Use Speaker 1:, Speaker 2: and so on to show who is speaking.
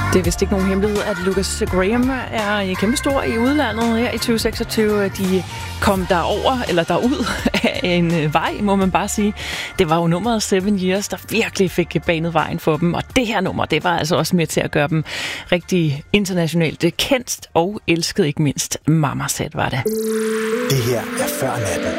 Speaker 1: Det er vist ikke nogen hemmelighed, at Lucas Graham er kæmpestor i udlandet her i 2026. De kom derover, eller derud af en vej, må man bare sige. Det var jo nummeret 7 Years, der virkelig fik banet vejen for dem. Og det her nummer, det var altså også med til at gøre dem rigtig internationalt kendt og elsket, ikke mindst. Mama Said var det.
Speaker 2: Det her er Før Natten.